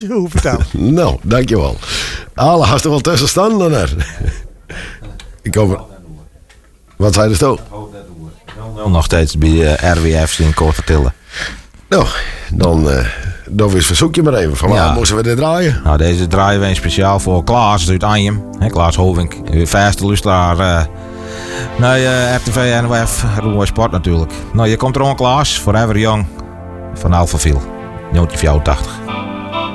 Zo, vertel. Nou, dankjewel. Alle hast er wel tussen staan dan er. Ik kom. Wat zei de stoel? Nog steeds bij RWF in Korte Tillen. Nou, dan is verzoek je maar even. Van waar moesten we dit draaien? Nou, deze draaien we speciaal voor Klaas uit Anjem. Klaas Hovink, uw vaste luisteraar. RTV, NOF, Roer Sport natuurlijk. Nou, je komt er aan Klaas, Forever Young, van Alphaville, 1984.